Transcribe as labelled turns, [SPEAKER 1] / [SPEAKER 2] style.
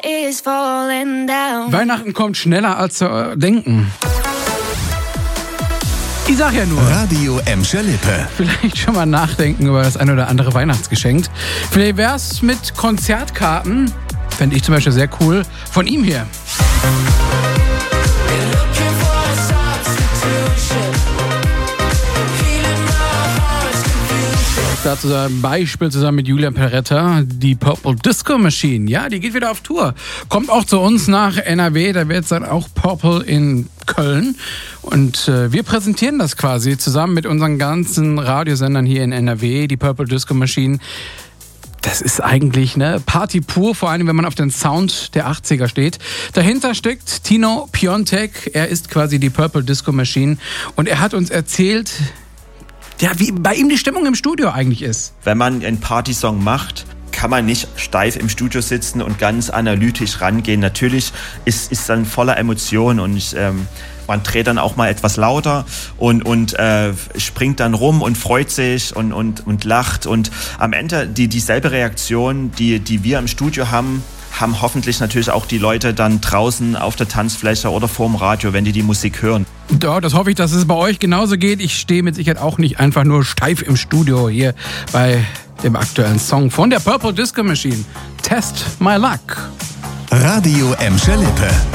[SPEAKER 1] is falling down.
[SPEAKER 2] Weihnachten kommt schneller als zu denken. Ich sag ja nur.
[SPEAKER 3] Radio Emscher Lippe.
[SPEAKER 2] Vielleicht schon mal nachdenken über das ein oder andere Weihnachtsgeschenk. Vielleicht wär's mit Konzertkarten. Fände ich zum Beispiel sehr cool. Von ihm hier. Dazu ein Beispiel zusammen mit Julian Peretta, die Purple Disco Machine. Ja, die geht wieder auf Tour. Kommt auch zu uns nach NRW, da wird es dann auch Purple in Köln. Und wir präsentieren das quasi zusammen mit unseren ganzen Radiosendern hier in NRW, die Purple Disco Machine. Das ist eigentlich eine Party pur, vor allem wenn man auf den Sound der 80er steht. Dahinter steckt Tino Piontek, er ist quasi die Purple Disco Machine und er hat uns erzählt, ja, wie bei ihm die Stimmung im Studio eigentlich ist.
[SPEAKER 4] Wenn man einen Partysong macht, kann man nicht steif im Studio sitzen und ganz analytisch rangehen. Natürlich ist dann voller Emotionen und man dreht dann auch mal etwas lauter und springt dann rum und freut sich und lacht. Und am Ende dieselbe Reaktion, die wir im Studio haben hoffentlich natürlich auch die Leute dann draußen auf der Tanzfläche oder vorm Radio, wenn die Musik hören.
[SPEAKER 2] Ja, das hoffe ich, dass es bei euch genauso geht. Ich stehe mit Sicherheit auch nicht einfach nur steif im Studio hier bei dem aktuellen Song von der Purple Disco Machine. Test My Luck.
[SPEAKER 3] Radio Emscher Lippe.